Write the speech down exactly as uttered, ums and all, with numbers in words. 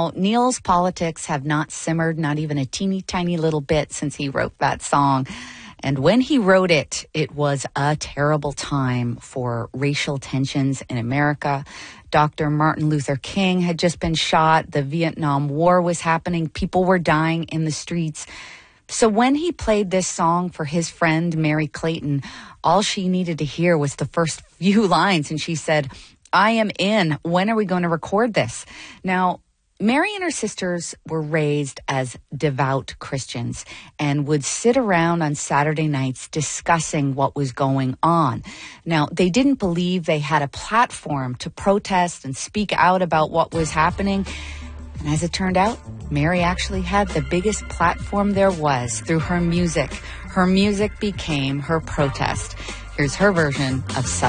Now, Neil's politics have not simmered, not even a teeny tiny little bit since he wrote that song. And when he wrote it, it was a terrible time for racial tensions in America. Doctor Martin Luther King had just been shot. The Vietnam War was happening. People were dying in the streets. So when he played this song for his friend, Mary Clayton, all she needed to hear was the first few lines. And she said, "I am in. When are we going to record this?" Now, Mary and her sisters were raised as devout Christians and would sit around on Saturday nights discussing what was going on. Now, they didn't believe they had a platform to protest and speak out about what was happening. And as it turned out, Mary actually had the biggest platform there was through her music. Her music became her protest. Here's her version of